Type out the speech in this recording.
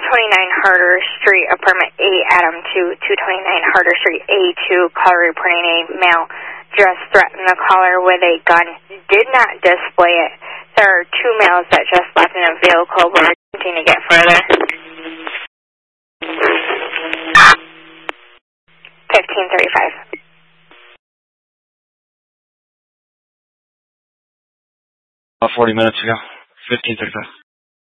229 Harder Street, apartment 8, Adam 2, 229 Harder Street, A2, caller reporting a male just threatened the caller with a gun, did not display it. There are 2 males that just left in a vehicle. We're attempting to get further. 1535. 40 minutes ago. 1535.